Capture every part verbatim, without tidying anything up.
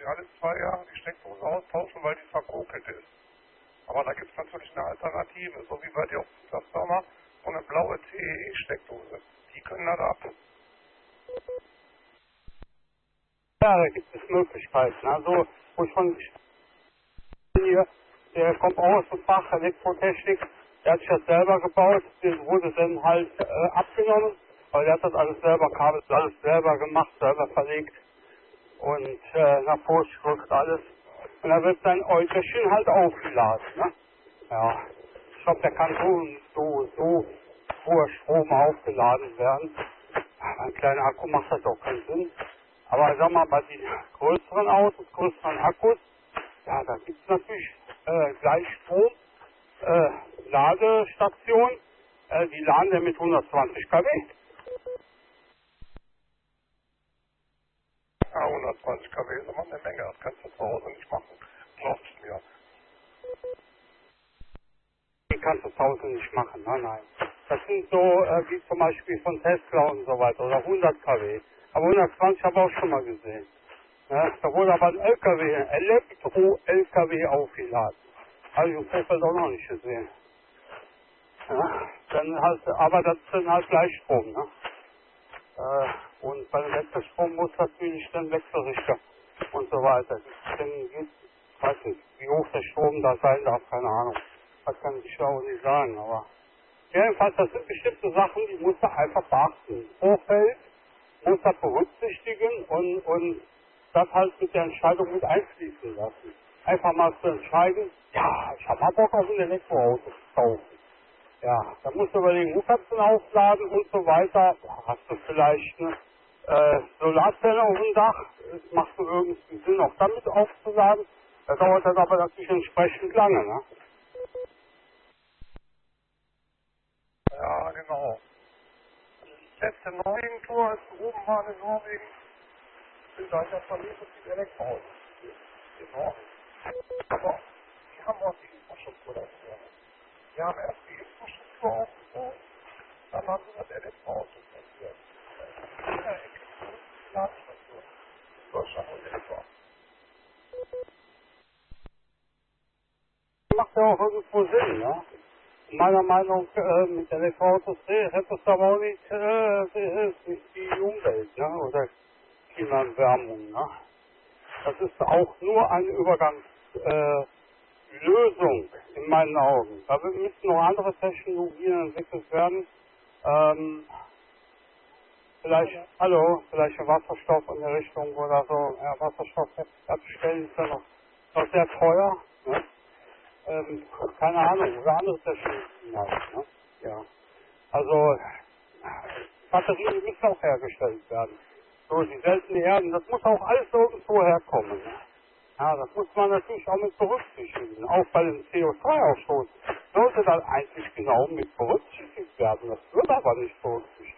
alle zwei Jahre die Steckdose austauschen, weil die verkokelt ist. Aber da gibt es natürlich eine Alternative, so wie bei dir auf der Firma, so eine blaue C E E-Steckdose. Die können das ab. Ja, da gibt es Möglichkeiten. Also, wo ich von hier, der kommt auch aus dem Fach Elektrotechnik, der hat sich das selber gebaut, der wurde dann halt äh, abgenommen, weil der hat das alles selber, Kabel alles selber gemacht, selber verlegt und äh, nach Vorschrift alles. Und da wird sein Äuterchen halt aufgeladen, ne? Ja, ich glaube, der kann so, so, so hoher Strom aufgeladen werden. Ein kleiner Akku macht das auch keinen Sinn. Aber sag mal, bei den größeren Autos, größeren Akkus, ja, da gibt es natürlich äh, Gleichstrom, äh, Ladestationen, äh, die laden ja mit hundertzwanzig Kilowatt. Ja, hundertzwanzig Kilowatt ist immer eine Menge, das kannst du zu Hause nicht machen. Glaubst du mir? Die kannst du zu Hause nicht machen, nein, nein. Das sind so, äh, wie zum Beispiel von Tesla und so weiter, oder hundert Kilowatt. Aber hundertzwanzig habe ich auch schon mal gesehen. Ja, da wurde aber ein L K W, Elektro-L K W aufgeladen. Habe ich im Vorfeld auch noch nicht gesehen. Ja, dann halt, aber das ist dann halt Gleichstrom, ne? Äh, und bei dem Wechselstrom muss natürlich dann Wechselrichter und so weiter. Dann geht, ich weiß nicht, wie hoch der Strom da sein darf, keine Ahnung. Das kann ich auch nicht sagen, aber jedenfalls, das sind bestimmte Sachen, die muss er einfach beachten. Im Vorfeld muss er berücksichtigen und, und das halt mit der Entscheidung mit einfließen lassen. Einfach mal zu entscheiden, ja, ich habe mal Bock auf ein Elektroauto zu kaufen. Ja, da musst du überlegen, wo kannst du ihn aufladen und so weiter. Hast du vielleicht eine äh, Solarzelle auf dem Dach, machst du irgendwie Sinn, auch damit aufzuladen. Das dauert dann aber natürlich entsprechend lange, ne? Ja, genau. Die letzte Norwegen-Tour, als wir oben waren in Norwegen, sind da ja verliebt die Elektroautos. In Norwegen. Aber die haben auch die Infrastruktur dafür. Die haben erst die Infrastruktur aufgebaut, dann haben sie das Elektroauto dafür. Ja, Ladestation. Deutschland und Elektroauto. Macht ja auch irgendwo Sinn, ne? Meiner Meinung nach, äh, mit Elektroautos äh, hättest du aber auch nicht, äh, die, die die Umwelt, ne? Oder Klimaerwärmung, ne? Das ist auch nur eine Übergangslösung äh, Lösung in meinen Augen. Da müssen noch andere Technologien entwickelt werden. Ähm, vielleicht, hallo, vielleicht ein Wasserstoff in der Richtung oder so. Ja, Wasserstoff herzustellen ist ja noch, noch sehr teuer, ne? Ähm, keine Ahnung, oder andere Technologien halt, ne? Ja. Also, Batterien müssen auch hergestellt werden. So, die seltenen Erden, das muss auch alles irgendwo herkommen, ne? Ja, das muss man natürlich auch mit berücksichtigen. Auch bei dem C O zwei Ausstoß sollte das eigentlich genau mit berücksichtigt werden. Das wird aber nicht berücksichtigt.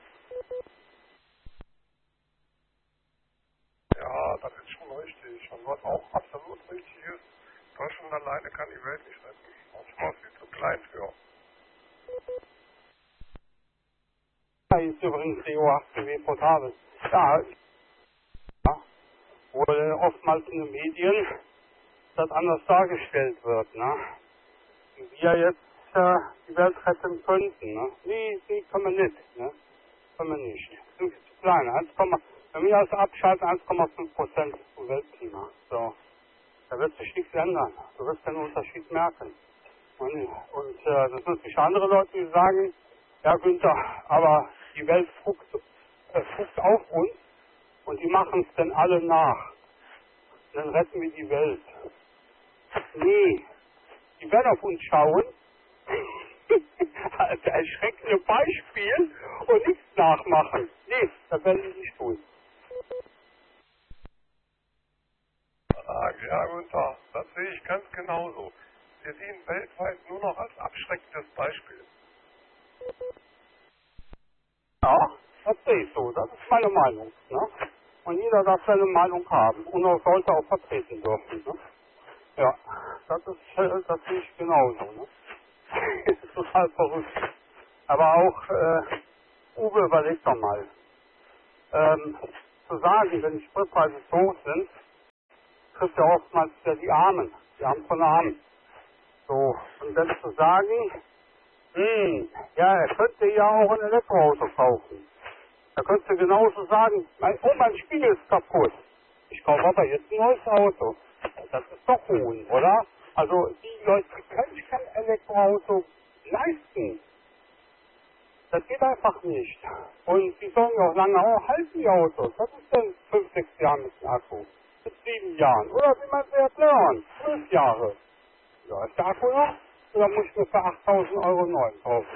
Ja, das ist schon richtig. Und was auch absolut richtig ist, Deutschland alleine kann die Welt nicht retten. Manchmal ist sie zu klein für. Da ist übrigens die O achtzehn W portabel. Ja, ja, wo äh, oftmals in den Medien das anders dargestellt wird, ne? Wie wir jetzt äh, die Welt retten könnten, ne? Nee, nee, können wir nicht, ne? Können wir nicht. Sind zu klein. eins, wenn wir das abschalten, eins Komma fünf Prozent zum Weltklima. So. Da wird sich nichts ändern. Du wirst den Unterschied merken. Und, und äh, das sind natürlich andere Leute, die sagen, ja Günther, aber die Welt guckt, äh, guckt auf uns und die machen es dann alle nach. Und dann retten wir die Welt. Nee, die werden auf uns schauen, als erschreckende Beispiel und nichts nachmachen. Nee, das werden sie nicht tun. Ja, Günther, das sehe ich ganz genauso. Wir dienen weltweit nur noch als abschreckendes Beispiel. Ja, das sehe ich so. Das ist meine Meinung. Ne? Und jeder darf seine Meinung haben und auch sollte auch vertreten dürfen. Ne? Ja, das ist, äh, das sehe ich genauso. Ne? Total verrückt. Aber auch, äh, Uwe, überleg doch mal. Ähm, zu sagen, wenn die Spritpreise so hoch sind, betrifft ja oftmals ja die Armen, die Armen von Armen. So, und dann zu sagen, hm, ja, er könnte ja auch ein Elektroauto kaufen. Da könntest du genauso sagen, mein, oh, mein Spiegel ist kaputt. Ich kaufe aber jetzt ein neues Auto. Das ist doch Hohn, oder? Also die Leute können sich kein Elektroauto leisten. Das geht einfach nicht. Und die sollen ja auch lange auch halten, die Autos. Was ist denn fünf, sechs Jahre mit dem Akku? Mit sieben Jahren. Oder wie man es erklären? Zwölf Jahre. Ja, ist der Akku noch? Oder muss ich mir für achttausend Euro neuen kaufen?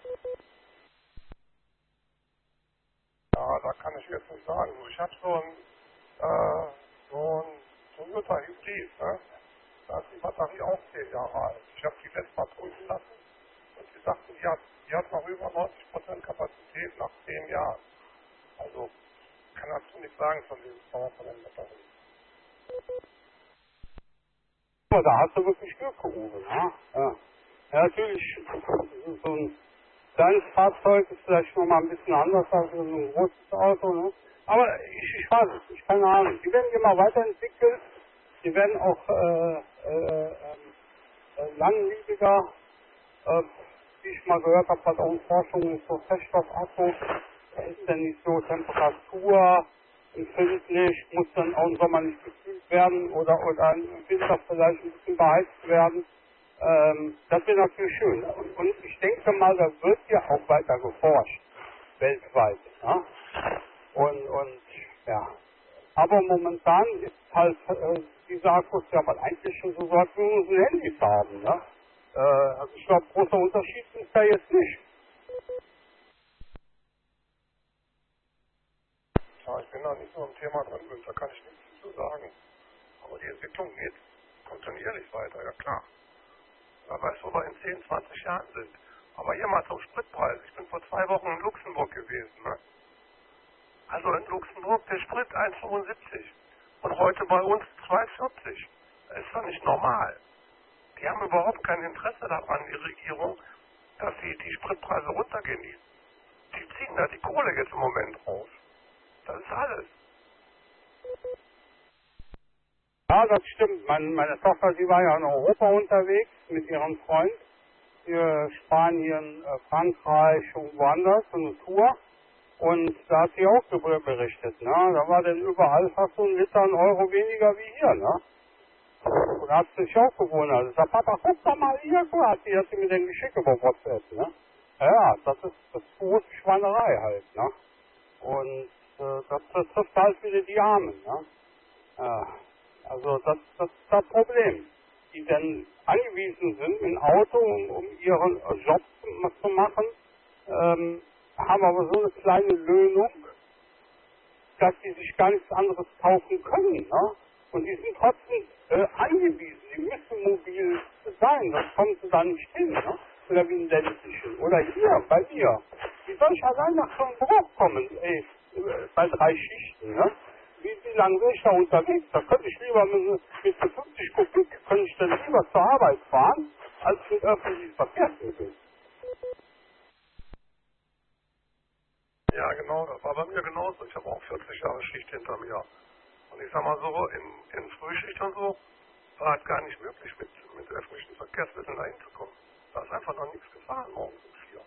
Ja, da kann ich jetzt nicht sagen. Ich habe so ein, äh, so ein Toyota Hybrid, ne? Da ist die Batterie auch zehn Jahre alt. Ich habe die letztes Mal prüfen lassen und die sagten, die hat, die hat noch über neunzig Prozent Kapazität nach zehn Jahren. Also, kann dazu nichts sagen von diesem Power von den Batterien. Aber da hast du wirklich Glück, Uwe, ne? Ja. Ja, natürlich, so ein kleines Fahrzeug ist vielleicht noch mal ein bisschen anders als so ein großes Auto, ne? Aber ich, ich weiß es nicht, keine Ahnung. Die werden immer weiterentwickelt, die werden auch äh, äh, äh, langlebiger. Äh, wie ich mal gehört habe, hat auch in Forschung so Feststoffakku, da ist dann nicht so Temperatur empfindlich, muss dann auch im Sommer nicht gekühlt werden oder, oder im Winter vielleicht ein bisschen beheizt werden. Ähm, das wäre natürlich schön. Und, und ich denke mal, da wird ja auch weiter geforscht, weltweit. Ja? Und, und, ja. Aber momentan ist halt äh, diese Akkus ja mal eigentlich schon so, als wir unsere Handys haben. Ne? Äh, also ich glaube, großer Unterschied ist da jetzt nicht. Ja, ich bin da nicht so im Thema drin, da kann ich nichts zu sagen. Aber die Entwicklung geht kontinuierlich weiter, ja klar. Wer weiß, wo wir in zehn, zwanzig Jahren sind. Aber hier mal zum Spritpreis. Ich bin vor zwei Wochen in Luxemburg gewesen. Ne? Also in Luxemburg der Sprit eins Komma fünfundsiebzig. Und heute bei uns zwei Komma vierzig. Das ist doch nicht normal. Die haben überhaupt kein Interesse daran, die Regierung, dass die, die Spritpreise runtergehen. Die, die ziehen da die Kohle jetzt im Moment raus. Das ist alles. Ja, das stimmt. Meine, meine Tochter, die war ja in Europa unterwegs mit ihrem Freund. Für Spanien, äh, Frankreich und woanders, so eine Tour. Und da hat sie auch darüber berichtet, ne? Da war denn überall fast so ein Liter ein Euro weniger wie hier, ne? Und da hat sie sich auch gewundert. Ich sag, Papa, guck doch mal hier, guck, hat sie, hat sie mir den geschickt über WhatsApp, ne? Ja, das ist, das ist große Schweinerei halt, ne? Und äh, das, das trifft halt wieder die Armen, ne? Ja, also das, das ist das Problem. Die dann angewiesen sind, ein Auto, um, um ihren Job zu machen, ähm, haben aber so eine kleine Löhnung, dass die sich gar nichts anderes kaufen können. Ne? Und die sind trotzdem äh, angewiesen, die müssen mobil sein, das kommen sie da nicht hin. Ne? Oder wie in ländlichen. Oder hier, bei mir. Wie soll ich allein nach so einem Beruf kommen, ey, bei drei Schichten, ne? Wie, wie lange bin ich da unterwegs? Da könnte ich lieber mit, mit fünfzig Kubik, könnte ich dann lieber zur Arbeit fahren, als mit öffentlichen Verkehrsmitteln. Ja, genau, das war bei mir genauso. Ich habe auch vierzig Jahre Schicht hinter mir. Und ich sag mal so, in, in Frühschicht und so, war es gar nicht möglich, mit, mit öffentlichen Verkehrsmitteln dahin zu kommen. Da ist einfach noch nichts gefahren morgens um vier.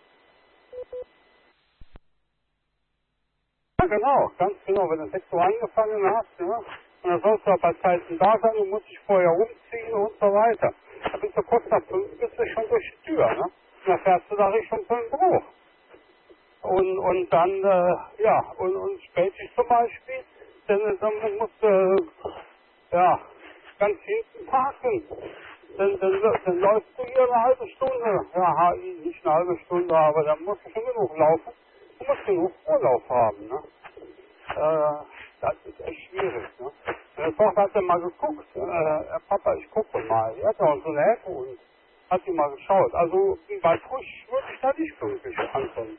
Ja, genau, ganz genau. Wenn du sechs Uhr angefangen hast, ja, und dann sollst du auch bei Zeiten da sein, du musst dich vorher umziehen und so weiter. Da bist du kurz nach fünf, bist du schon durch die Tür, ne? Und dann fährst du da Richtung Köln-Bruch. Und, und dann, äh, ja, und, und spätig zum Beispiel, dann, dann musst du, ja, ganz hinten parken. Dann, dann, dann läufst du hier eine halbe Stunde. Ja, nicht eine halbe Stunde, aber dann musst du schon genug laufen. Du musst genug Vorlauf haben, ne? Äh, das ist echt schwierig, ne? Meine Tochter hat dann mal geguckt, äh, Papa, ich gucke mal. Die hat ja auch so eine Ecke und hat sie mal geschaut. Also, bei Frisch würde ich da nicht pünktlich ankommen.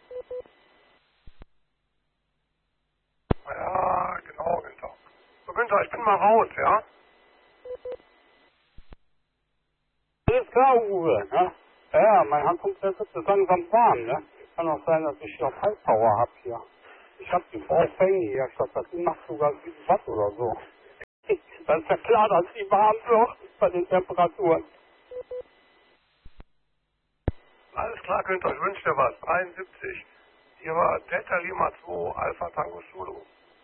Ja, genau, Günther. So, Günther, ich bin mal raus, ja? Alles klar, Uwe, ne? Ja, mein Handcomputer ist langsam warm, ne? Kann auch sein, dass ich noch High Power hab hier. Ich hab die Vorfänge hier, ich glaube, das macht sogar sieben Watt oder so. Das ist ja klar, dass die warm wird bei den Temperaturen. Alles klar, könnt ihr euch wünschen, der war dreiundsiebzig. Hier war Delta Lima zwei, Alpha Tango Zulu.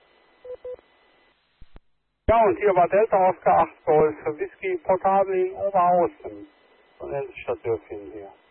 Ja, und hier war Delta Oscar acht Golf, Whisky Portable in Oberhausen. So nennt sich das Dörfchen hier.